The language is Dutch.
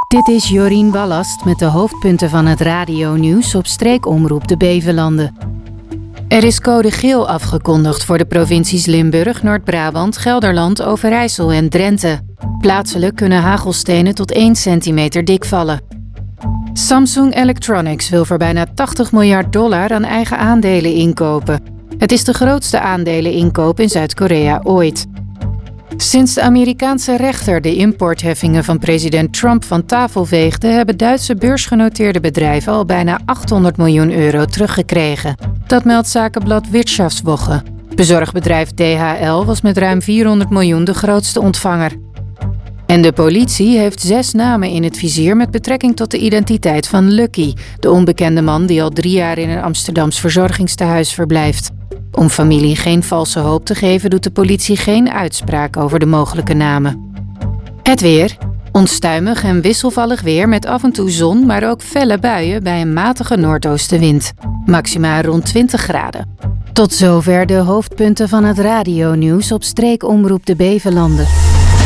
Dit is Jorien Wallast met de hoofdpunten van het radionieuws op streekomroep de Bevelanden. Er is code geel afgekondigd voor de provincies Limburg, Noord-Brabant, Gelderland, Overijssel en Drenthe. Plaatselijk kunnen hagelstenen tot 1 centimeter dik vallen. Samsung Electronics wil voor bijna $80 miljard aan eigen aandelen inkopen. Het is de grootste aandeleninkoop in Zuid-Korea ooit. Sinds de Amerikaanse rechter de importheffingen van president Trump van tafel veegde, hebben Duitse beursgenoteerde bedrijven al bijna €800 miljoen teruggekregen. Dat meldt zakenblad Wirtschaftswoche. Bezorgbedrijf DHL was met ruim $400 miljoen de grootste ontvanger. En de politie heeft 6 namen in het vizier met betrekking tot de identiteit van Lucky, de onbekende man die al 3 jaar in een Amsterdams verzorgingstehuis verblijft. Om familie geen valse hoop te geven, doet de politie geen uitspraak over de mogelijke namen. Het weer. Onstuimig en wisselvallig weer met af en toe zon, maar ook felle buien bij een matige noordoostenwind. Maxima rond 20 graden. Tot zover de hoofdpunten van het radionieuws op streekomroep de Bevelanden.